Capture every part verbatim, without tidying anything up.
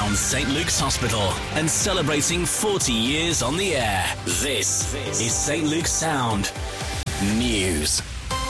on St Luke's Hospital and celebrating forty years on the air. This is St Luke's Sound News.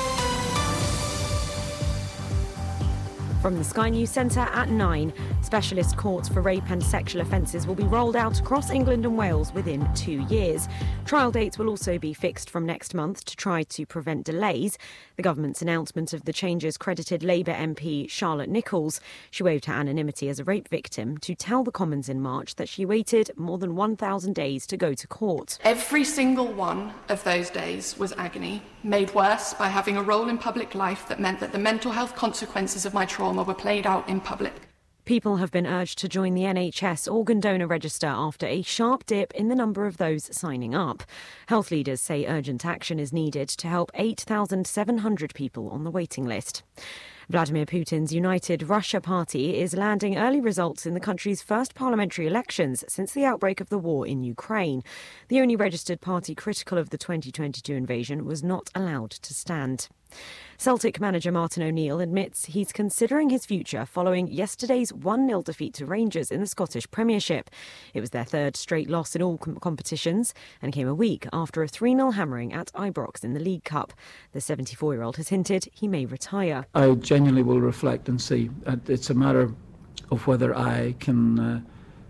From the Sky News Centre at nine, specialist courts for rape and sexual offences will be rolled out across England and Wales within two years. Trial dates will also be fixed from next month to try to prevent delays. The government's announcement of the changes credited Labour M P Charlotte Nichols. She waived her anonymity as a rape victim to tell the Commons in March that she waited more than one thousand days to go to court. Every single one of those days was agony, made worse by having a role in public life that meant that the mental health consequences of my trauma were played out in public. People have been urged to join the N H S organ donor register after a sharp dip in the number of those signing up. Health leaders say urgent action is needed to help eight thousand seven hundred people on the waiting list. Vladimir Putin's United Russia Party is landing early results in the country's first parliamentary elections since the outbreak of the war in Ukraine. The only registered party critical of the twenty twenty-two invasion was not allowed to stand. Celtic manager Martin O'Neill admits he's considering his future following yesterday's one nil defeat to Rangers in the Scottish Premiership. It was their third straight loss in all com- competitions and came a week after a three nil hammering at Ibrox in the League Cup. The seventy-four-year-old has hinted he may retire. I genuinely will reflect and see. It's a matter of whether I can uh,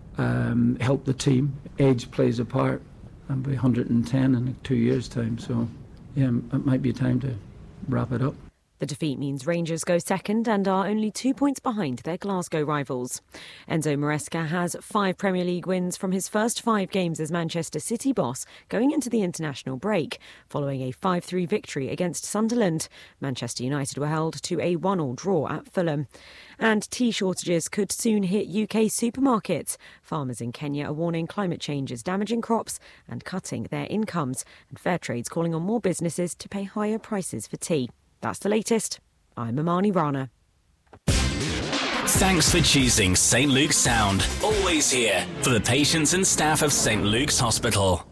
um, help the team. Age plays a part. I'll be one hundred and ten in two years' time, so yeah, it might be time to wrap it up. The defeat means Rangers go second and are only two points behind their Glasgow rivals. Enzo Maresca has five Premier League wins from his first five games as Manchester City boss going into the international break, following a five three victory against Sunderland. Manchester United were held to a one all draw at Fulham. And tea shortages could soon hit U K supermarkets. Farmers in Kenya are warning climate change is damaging crops and cutting their incomes. And Fairtrade's calling on more businesses to pay higher prices for tea. That's the latest. I'm Amani Rana. Thanks for choosing St Luke's Sound. Always here for the patients and staff of St Luke's Hospital.